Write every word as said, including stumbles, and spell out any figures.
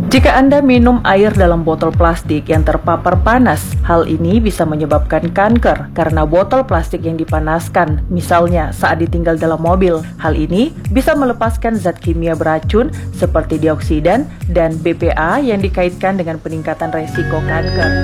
Jika Anda minum air dalam botol plastik yang terpapar panas, hal ini bisa menyebabkan kanker karena botol plastik yang dipanaskan, misalnya saat ditinggal dalam mobil. Hal ini bisa melepaskan zat kimia beracun seperti dioksidan dan B P A yang dikaitkan dengan peningkatan resiko kanker.